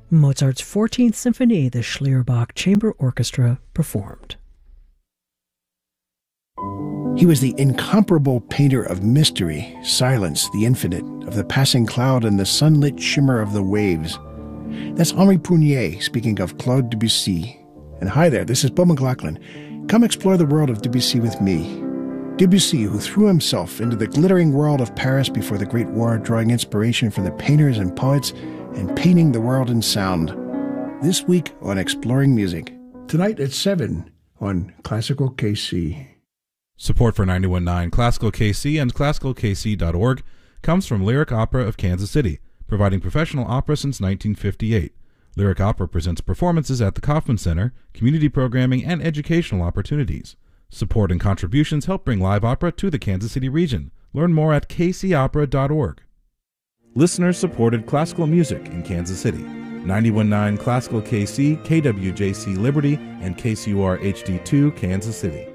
Mozart's 14th Symphony, the Schlierbach Chamber Orchestra performed. He was the incomparable painter of mystery, silence, the infinite, of the passing cloud and the sunlit shimmer of the waves. That's Henri Prunier speaking of Claude Debussy. And hi there, this is Beau McLaughlin. Come explore the world of Debussy with me. Debussy, who threw himself into the glittering world of Paris before the Great War, drawing inspiration from the painters and poets and painting the world in sound. This week on Exploring Music. Tonight at 7 on Classical KC. Support for 91.9 Classical KC and ClassicalKC.org comes from Lyric Opera of Kansas City, providing professional opera since 1958. Lyric Opera presents performances at the Kauffman Center, community programming, and educational opportunities. Support and contributions help bring live opera to the Kansas City region. Learn more at kcopera.org. Listener-supported classical music in Kansas City. 91.9 Classical KC, KWJC Liberty, and KCUR HD2 Kansas City.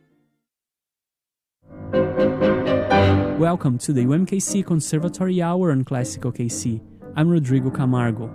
Welcome to the UMKC Conservatory Hour on Classical KC. I'm Rodrigo Camargo.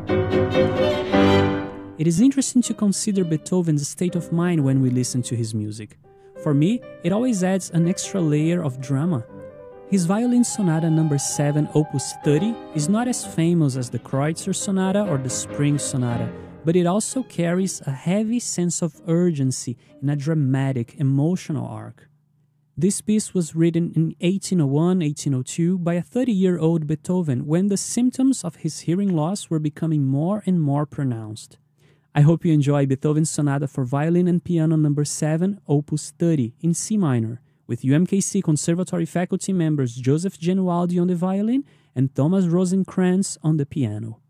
It is interesting to consider Beethoven's state of mind when we listen to his music. For me, it always adds an extra layer of drama. His Violin Sonata No. 7, Opus 30, is not as famous as the Kreutzer Sonata or the Spring Sonata, but it also carries a heavy sense of urgency and a dramatic, emotional arc. This piece was written in 1801-1802 by a 30-year-old Beethoven when the symptoms of his hearing loss were becoming more and more pronounced. I hope you enjoy Beethoven's Sonata for Violin and Piano No. 7, Opus 30 in C minor, with UMKC Conservatory faculty members Joseph Genualdi on the violin and Thomas Rosenkrantz on the piano.